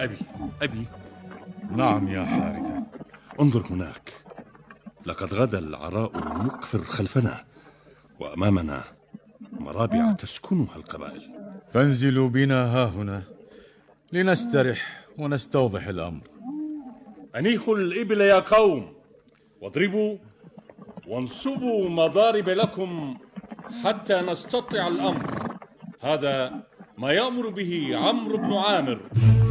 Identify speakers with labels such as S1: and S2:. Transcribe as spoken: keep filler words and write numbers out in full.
S1: أبي أبي
S2: نعم يا حارثة.
S1: انظر هناك، لقد غدا العراء المكفر خلفنا، وأمامنا مرابع تسكنها القبائل.
S2: فانزلوا بنا هاهنا لنسترح ونستوضح الأمر.
S1: أنيخوا الإبل يا قوم، واضربوا وانصبوا مضارب لكم حتى نستطيع الأمر. هذا ما يأمر به عمرو بن عامر.